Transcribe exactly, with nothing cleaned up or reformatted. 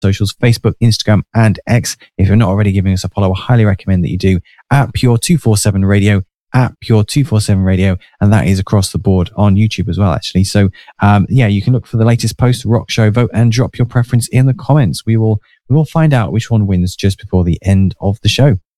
socials, Facebook, Instagram, and X. If you're not already giving us a follow, I highly recommend that you do at Pure two forty-seven Radio, at Pure two forty-seven Radio, and that is across the board on YouTube as well, actually. So, um, yeah, you can look for the latest post, Rock Show Vote, and drop your preference in the comments. We will we will find out which one wins just before the end of the show.